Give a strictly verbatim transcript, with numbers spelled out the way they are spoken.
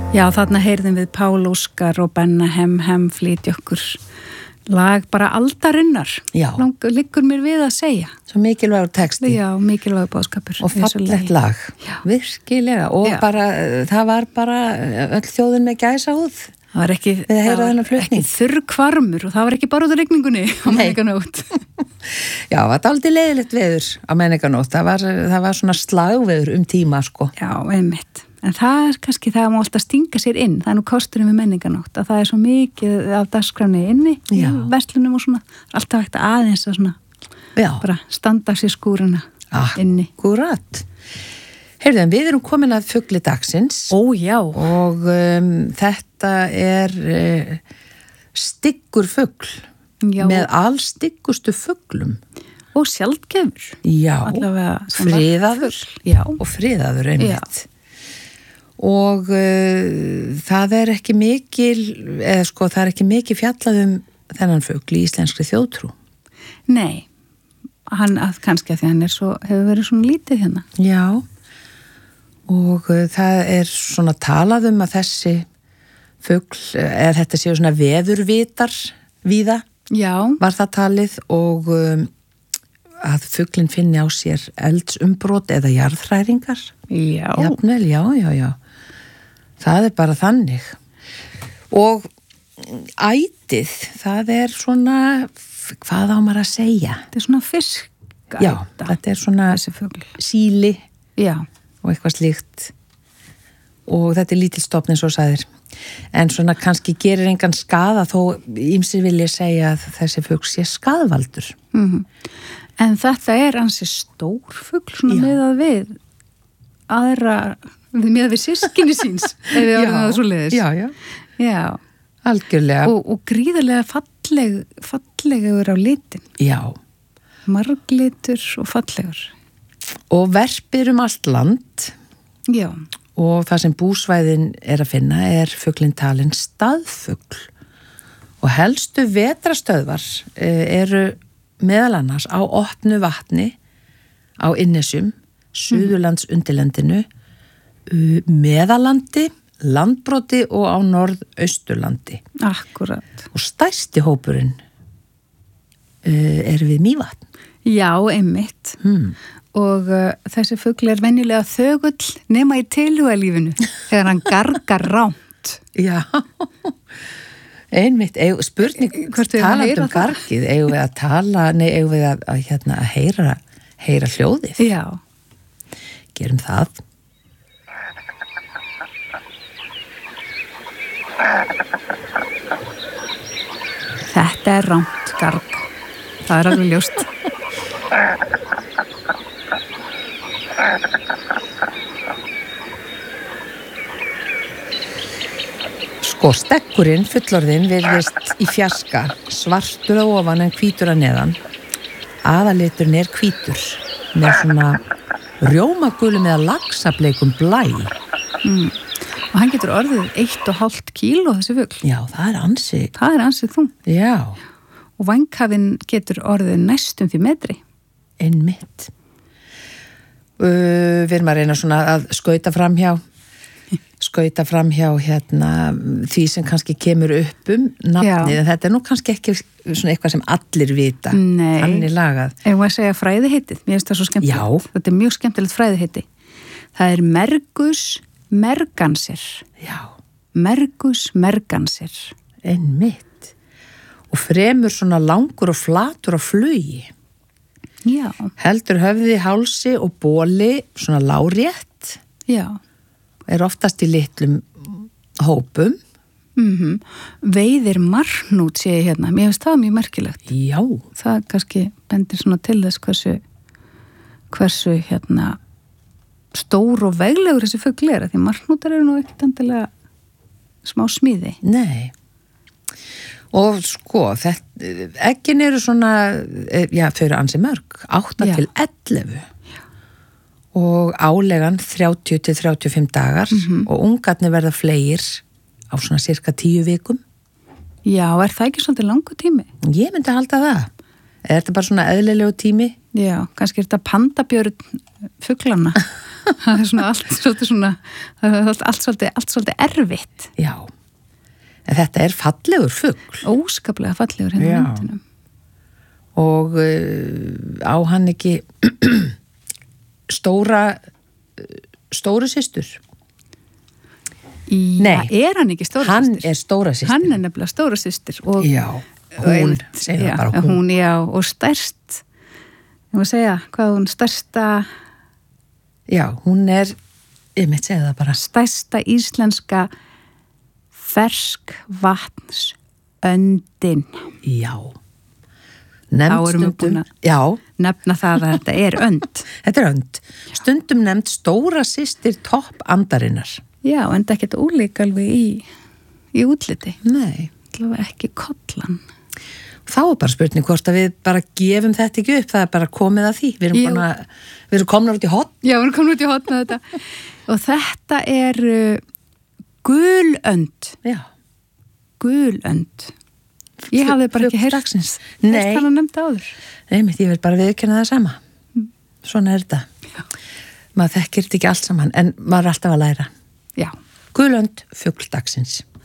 Já, þarna heyrðum við Pál Óskar og Benna Hem Hem flytja okkur lag bara aldarinnar. Já. Lang, liggur mér við að segja. Svo mikilvægur texti. Já, mikilvægur boðskapur. Og fallegt lag. Já. Virkilega. Og Já. bara, það var bara öll þjóðin með gæsahúð. Það var ekki, Við að heyra það var þennan flutning. ekki þurr kvarmur og það var ekki bara út af rigningunni á menninganótt. Já, það var dálítið leiðilegt veður á menninganótt. Það var, það var svona slagveður um tíma, sko. Já, einmitt. En það er kannski það að má alltaf stinga sér inn. Það er nú kosturinn við menninganótt að það er svo mikið af dagskráni inni í Já. verslunum og svona. Alltaf hægt að aðeins að svona Já. bara standa sér skúruna inni. Akkúrat. Heyrðu, en við erum komin að fugli dagsins. Ó, já. Og um, þetta er uh, styggur fugl Já. með allstyggustu fuglum. Og sjaldgefur. Já, Allavega sem friðaður Já. og friðaður einmitt. Og uh, það er ekki mikil, eða sko það er ekki mikil fjallað um þennan fugl í íslenskri þjóðtrú. Nei, hann að kannski að því hann er svo, hefur verið svona lítið hérna. Já, og uh, það er svona talað um að þessi fugl, eða þetta séu svona veðurvitar víða, Já. var það talið og um, að fuglinn finni á sér eldsumbrot eða jarðhræringar. Já. Jafnvel, já, já, já. Það er bara þannig. Og ætið, það er svona, hvað á maður að segja? Þetta er svona fiskæta. Já, þetta er svona þessi fugl. síli Já. og eitthvað slíkt. Og þetta er lítilstofn eins og sagðir. En svona kannski gerir engan skaða þó ýmsir vilja segja að þessi fugl sé skaðvaldur. Mm En þetta er ansi stór fugl svona Já. miðað við aðra, miðað við systkini síns ef við orðum það svo leiðis. Já, já. Já. Algjörlega. Og, og gríðarlega falleg, fallegur á litin. Já. Marglitur og fallegur. Og verpir um allt land. Já. Og það sem búsvæðin er að finna er fuglinn talinn staðfugl. Og helstu vetrastöðvar eru meðal annars á opnu vatni, á Innesjum, Suðurlands undirlendinu, Meðalandi, Landbroti og á Norðausturlandi. Akkurat. Og stærsti hópurinn uh, er við Mývatn. Já, einmitt. Hmm. Og uh, þessi fugl er venjulega þögull nema í tilhugalífinu þegar hann gargar rámt. Já, einmitt, eig, spurning, talað um gargið, eigum við að tala, nei, eigum við að, að, hérna, að heyra, heyra hljóðið. Já. Gerum það. Þetta er rámt garg. Það er alveg ljóst. Sko, stekkurinn, fullorðinn, virðist í fjarska, svartur á ofan en hvítur að neðan. Aðaliturinn er hvítur, með svona rjómagulum eða laxableikum blæ. Mm. Og hann getur orðið eitt og hálft kíló þessi fugl. Já, það er ansi. Það er ansið þung. Já. Og vængkafinn getur orðið næstum því metri. Einmitt. Uh, við erum að reyna svona að skauta fram hjá skauta fram hjá hérna því sem kannski kemur upp um nafnið, Já. en þetta er nú kannski ekki svona eitthvað sem allir vita. Nei. Þannig lagað. Ef maður segja fræðiheitið, mér finnst það svo skemmtilegt. Já. Þetta er mjög skemmtilegt fræðiheiti. Það er Mergus mergansir. Já. Mergus mergansir. Einmitt. Og fremur svona langur og flatur á flugi. Já. Heldur höfði, hálsi og bóli svona lárétt. Já. Er oftast í litlum hópum. Mm-hmm. Veiðir marhnút sé ég hérna. Mér finnst það mjög merkilegt. Já. Það kannski bendir svona til þess hversu hversu hérna stór og veglegur þessi fugl er, því marhnútar eru nú ekkert endilega smá smíði. Nei. Og sko, þetta, eggin eru svona, já, þau eru ansi mörg, átta Já. til ellefu. Og álegan þrjátíu til þrjátíu og fimm dagar Mhm. og ungarnir verða fleir á svona cirka tíu vikum. Já, er það ekki svolítið langu tími? Ég myndi halda það. Er þetta bara svona eðlilegu tími? Já, kannski er þetta pandabjörn fuglana. það er svona allt svolítið svona, það er allt svolítið, allt svolítið erfitt. Já, en þetta er fallegur fugl. Óskaplega fallegur hérna á myndinum. Og uh, á hann ekki stóra stóru systur? Já, er hann ekki stóra hann systir? Hann er stóra systir. Hann er nefnilega stóra systir. Og, já, hún, segir það bara hún. Hún, já, og stærst, ég maður segja, hvað hún stærsta... Já, hún er, ég mitt segja það bara. Stærsta íslenska ferskvatns öndin. Já. Nefnd stundum, já. Nefna það að þetta er önd. Þetta er önd. Stundum nefnd stóra systir topp andarinnar. Já, en það er ekkert ólík alveg í, í útliti. Nei. Það var ekki kollan. Þá er bara spurning hvort að við bara gefum þetta ekki upp, það er bara komið að því. Við erum, búin að, við erum komin út í hotn. Já, við erum komin út í hotn að þetta. Og þetta er uh, gulönd. Já. Gulönd. Ég hafði bara ekki heyrt hann að nefnda áður. Nei, mitt, ég vil bara viðurkenna það sama. Mm. Svona er þetta. Já. Maður þekkir þetta ekki allt saman, en maður er alltaf að læra. Já. Gulönd, fugl dagsins.